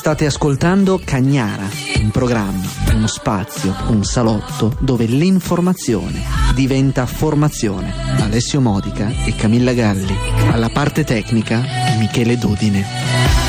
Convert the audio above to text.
State ascoltando Cagnara, un programma, uno spazio, un salotto dove l'informazione diventa formazione. Alessio Modica e Camilla Galli. Alla parte tecnica Michele Dudine.